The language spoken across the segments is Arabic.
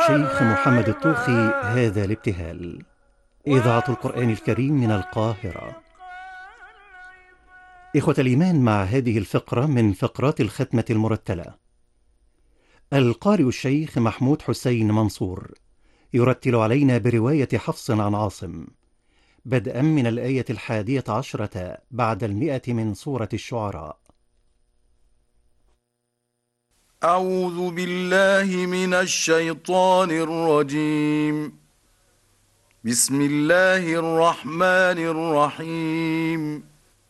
شيخ محمد الطوخي هذا الابتهال. إذاعة القرآن الكريم من القاهرة. إخوة الإيمان، مع هذه الفقرة من فقرات الختمة المرتلة، القارئ الشيخ محمود حسين منصور يرتل علينا برواية حفص عن عاصم، بدءا من الآية 11 بعد 100 من سورة الشعراء. أعوذ بالله من الشيطان الرجيم. بسم الله الرحمن الرحيم.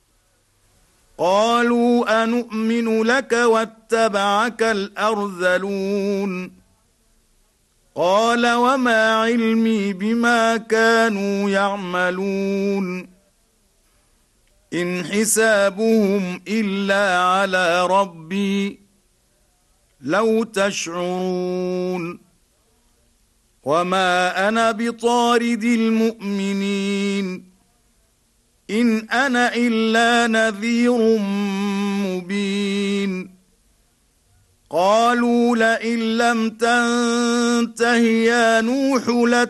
قالوا أنؤمن لك واتبعك الأرذلون قال وما علمي بما كانوا يعملون إن حسابهم إلا على ربي لو تشعرون وما أنا بطارد المؤمنين إن أنا إلا نذير مبين قالوا لئن لم تنته يا نوح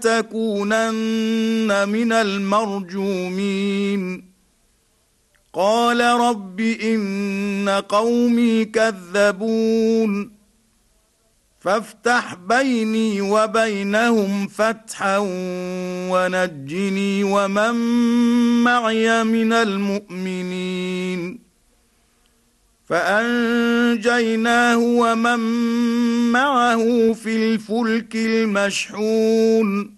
لتكونن من المرجومين قال رب إن قومي كذبون فافتح بيني وبينهم فتحا ونجني ومن معي من المؤمنين فأنجيناه ومن معه في الفلك المشحون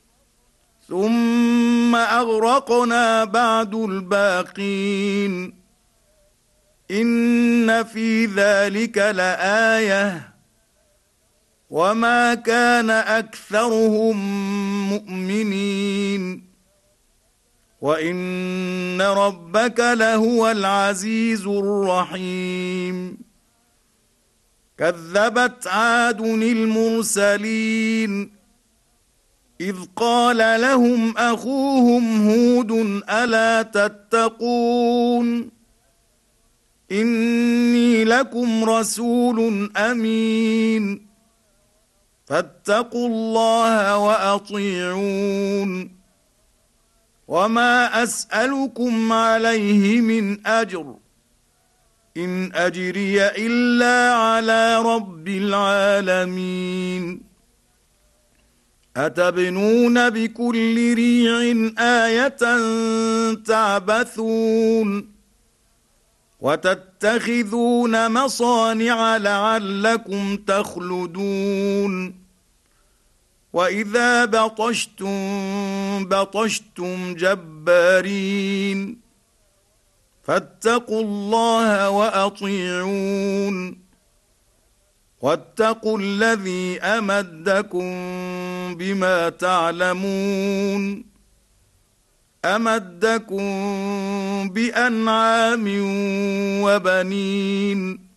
ثم أغرقنا بعد الباقين إن في ذلك لآية وما كان أكثرهم مؤمنين وإن ربك لهو العزيز الرحيم كذبت عاد المرسلين إذ قال لهم أخوهم هود ألا تتقون إني لكم رسول أمين فاتقوا الله وأطيعون وما أسألكم عليه من أجر إن أجري إلا على رب العالمين أتبنون بكل ريع آية تعبثون وتتخذون مصانع لعلكم تخلدون وإذا بطشتم بطشتم جبارين فاتقوا الله وأطيعون واتقوا الذي أمدكم بما تعلمون أمدكم بأنعام وبنين